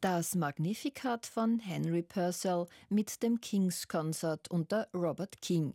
Das Magnificat von Henry Purcell mit dem King's Concert unter Robert King.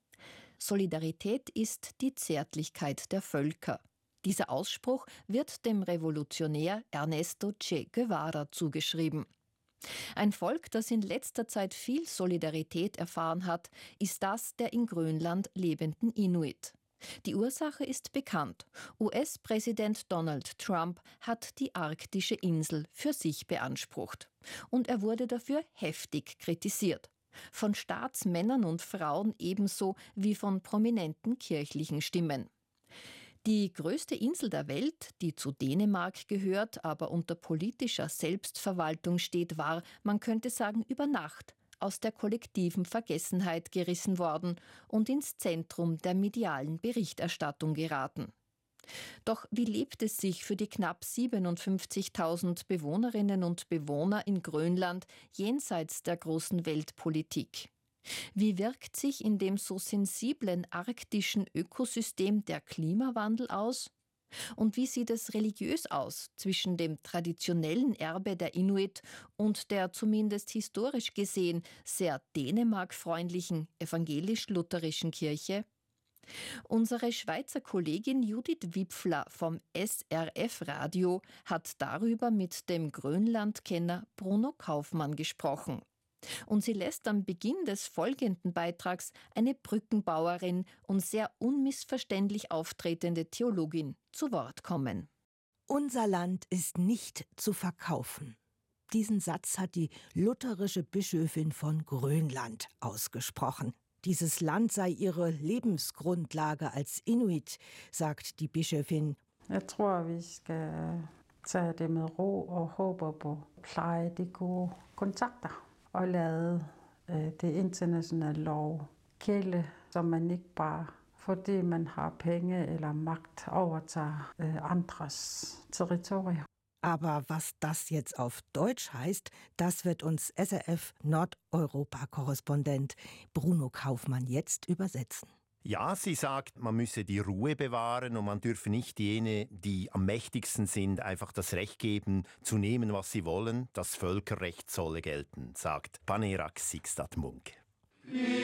Solidarität ist die Zärtlichkeit der Völker. Dieser Ausspruch wird dem Revolutionär Ernesto Che Guevara zugeschrieben. Ein Volk, das in letzter Zeit viel Solidarität erfahren hat, ist das der in Grönland lebenden Inuit. Die Ursache ist bekannt. US-Präsident Donald Trump hat die arktische Insel für sich beansprucht. Und er wurde dafür heftig kritisiert. Von Staatsmännern und Frauen ebenso wie von prominenten kirchlichen Stimmen. Die größte Insel der Welt, die zu Dänemark gehört, aber unter politischer Selbstverwaltung steht, war, man könnte sagen, über Nacht aus der kollektiven Vergessenheit gerissen worden und ins Zentrum der medialen Berichterstattung geraten. Doch wie lebt es sich für die knapp 57.000 Bewohnerinnen und Bewohner in Grönland jenseits der großen Weltpolitik? Wie wirkt sich in dem so sensiblen arktischen Ökosystem der Klimawandel aus? Und wie sieht es religiös aus zwischen dem traditionellen Erbe der Inuit und der zumindest historisch gesehen sehr dänemarkfreundlichen evangelisch-lutherischen Kirche? Unsere Schweizer Kollegin Judith Wipfler vom SRF-Radio hat darüber mit dem Grönlandkenner Bruno Kaufmann gesprochen. Und sie lässt am Beginn des folgenden Beitrags eine Brückenbauerin und sehr unmissverständlich auftretende Theologin zu Wort kommen. Unser Land ist nicht zu verkaufen. Diesen Satz hat die lutherische Bischöfin von Grönland ausgesprochen. Dieses Land sei ihre Lebensgrundlage als Inuit, sagt die Bischöfin. Jeg tror, vi skal tage det med ro og håber på pleje de gode kontakter og lade det internationale lov gælde, så man ikke bare, fordi man har penge eller magt, overtager andres territorier. Aber was das jetzt auf Deutsch heißt, das wird uns SRF Nordeuropa-Korrespondent Bruno Kaufmann jetzt übersetzen. Ja, sie sagt, man müsse die Ruhe bewahren und man dürfe nicht jene, die am mächtigsten sind, einfach das Recht geben, zu nehmen, was sie wollen. Das Völkerrecht solle gelten, sagt Panerak Sixtat Munk.